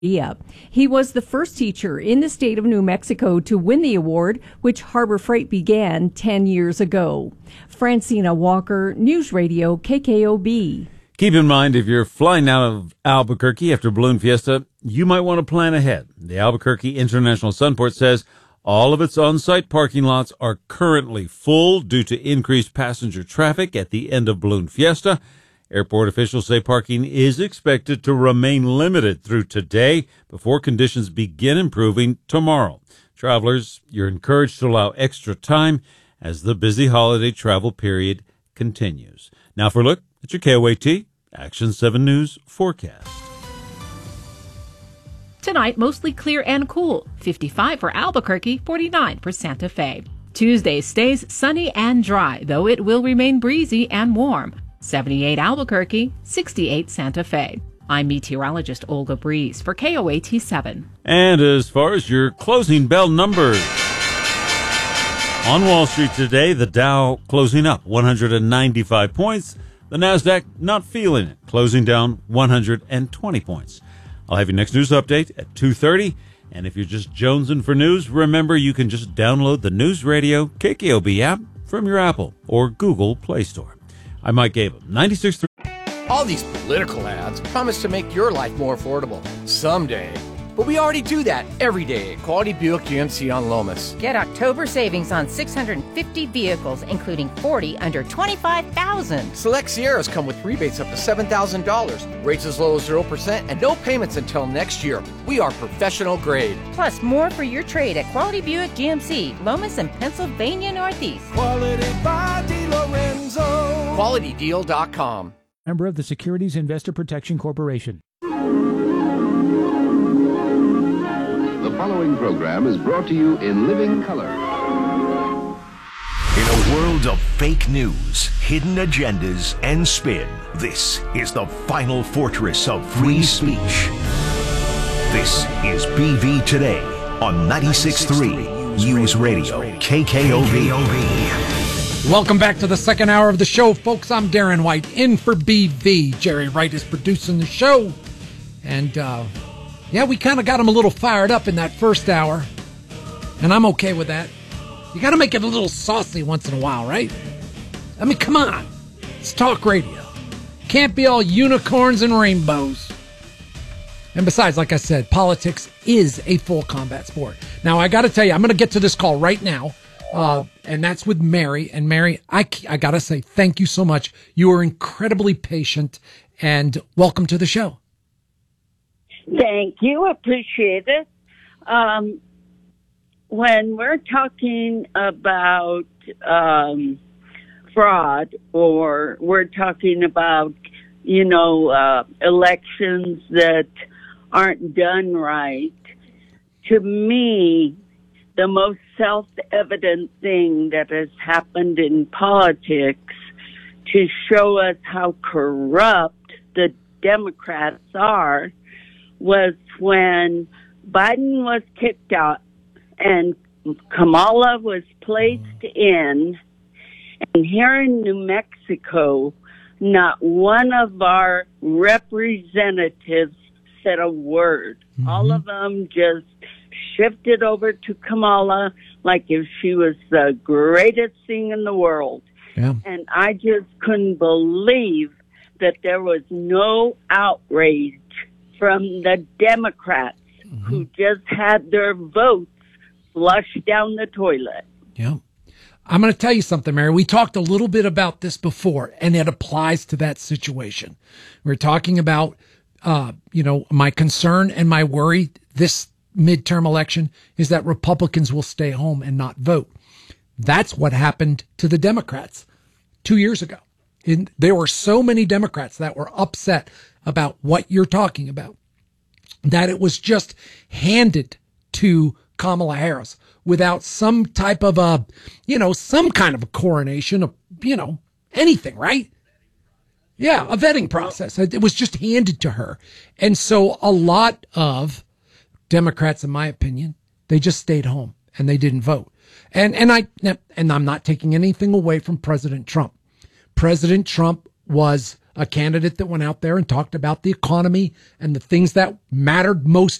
Yeah. He was the first teacher in the state of New Mexico to win the award, which Harbor Freight began 10 years ago. Francina Walker, News Radio, KKOB. Keep in mind, if you're flying out of Albuquerque after Balloon Fiesta, you might want to plan ahead. The Albuquerque International Sunport says all of its on-site parking lots are currently full due to increased passenger traffic at the end of Balloon Fiesta. Airport officials say parking is expected to remain limited through today before conditions begin improving tomorrow. Travelers, you're encouraged to allow extra time as the busy holiday travel period continues. Now for a look at your KOAT Action 7 News forecast. Tonight, mostly clear and cool. 55 for Albuquerque, 49 for Santa Fe. Tuesday stays sunny and dry, though it will remain breezy and warm. 78 Albuquerque, 68 Santa Fe. I'm meteorologist Olga Breeze for KOAT 7. And as far as your closing bell numbers, on Wall Street today, the Dow closing up 195 points. The NASDAQ not feeling it, closing down 120 points. I'll have your next news update at 2:30. And if you're just jonesing for news, remember you can just download the News Radio KKOB app from your Apple or Google Play Store. I'm Mike Gable, 96.3. All these political ads promise to make your life more affordable. Someday. But we already do that every day at Quality Buick GMC on Lomas. Get October savings on 650 vehicles, including 40 under $25,000. Select Sierras come with rebates up to $7,000. Rates as low as 0% and no payments until next year. We are professional grade. Plus, more for your trade at Quality Buick GMC, Lomas and Pennsylvania Northeast. Quality by DiLorenzo. QualityDeal.com. Member of the Securities Investor Protection Corporation. The following program is brought to you in living color. In a world of fake news, hidden agendas, and spin, this is the final fortress of free speech. This is BV Today on 96.3 News Radio, KKOB. Welcome back to the second hour of the show, folks. I'm Darren White, in for BV. Jerry Wright is producing the show. And, yeah, we kind of got him a little fired up in that first hour. And I'm okay with that. You got to make it a little saucy once in a while, right? I mean, come on. It's talk radio. Can't be all unicorns and rainbows. And besides, like I said, politics is a full combat sport. Now, I got to tell you, I'm going to get to this call right now. And that's with Mary. And Mary, I got to say thank you so much. You were incredibly patient, and welcome to the show. Thank you. Appreciate it. When we're talking about fraud, or we're talking about, elections that aren't done right, to me, the most self-evident thing that has happened in politics to show us how corrupt the Democrats are was when Biden was kicked out and Kamala was placed in, and here in New Mexico, not one of our representatives said a word. Mm-hmm. All of them just shifted over to Kamala like if she was the greatest thing in the world. Yeah. And I just couldn't believe that there was no outrage from the Democrats, mm-hmm. who just had their votes flushed down the toilet. Yeah. I'm going to tell you something, Mary. We talked a little bit about this before, and it applies to that situation. We're talking about, my concern and my worry this midterm election is that Republicans will stay home and not vote. That's what happened to the Democrats 2 years ago. And there were so many Democrats that were upset about what you're talking about that it was just handed to Kamala Harris without some type of some kind of a coronation of, anything, right? Yeah, a vetting process. It was just handed to her. And so a lot of Democrats, in my opinion, they just stayed home and they didn't vote. And I'm not taking anything away from President Trump. President Trump was a candidate that went out there and talked about the economy and the things that mattered most